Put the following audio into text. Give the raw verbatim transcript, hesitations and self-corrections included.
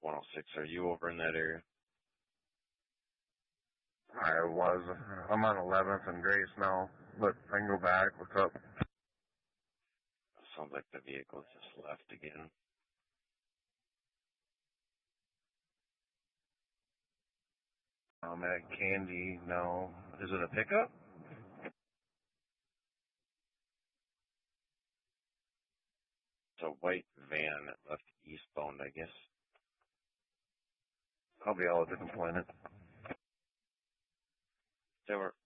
one oh six. Are you over in that area? I was. I'm on eleventh and Grace now, but I can go back. What's up? Sounds like the vehicle just left again. I'm at Candy now. Is it a pickup? It's a white van that left eastbound, I guess. I'll be all at the complainant. They were